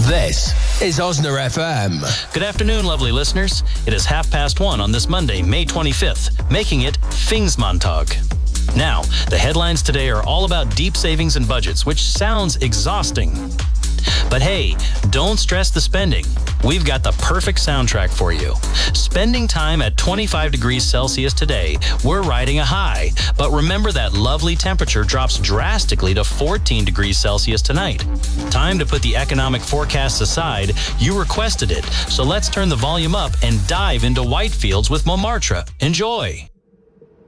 This is Osner FM. Good afternoon, lovely listeners. It is 1:30 on this Monday, May 25th, making it Pfingstmontag. Now, the headlines today are all about deep savings and budgets, which sounds exhausting. But hey, don't stress the spending. We've got the perfect soundtrack for you. Spending time at 25 degrees Celsius today, we're riding a high. But remember that lovely temperature drops drastically to 14 degrees Celsius tonight. Time to put the economic forecasts aside. You requested it. So let's turn the volume up and dive into Whitefields with Montmartre. Enjoy.